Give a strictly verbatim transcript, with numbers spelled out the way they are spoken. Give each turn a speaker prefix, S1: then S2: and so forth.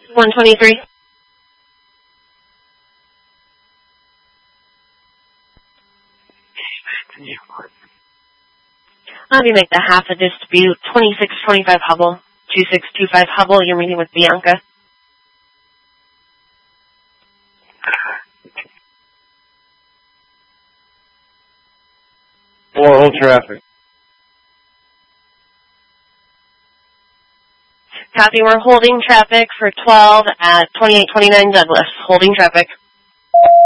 S1: one twenty-three. Let me make the half a dispute. twenty-six twenty-five Hubble. two six two five Hubble, you're meeting with Bianca.
S2: Four, hold traffic.
S1: Copy, we're holding traffic for twelve at twenty-eight twenty-nine Douglas. Holding traffic.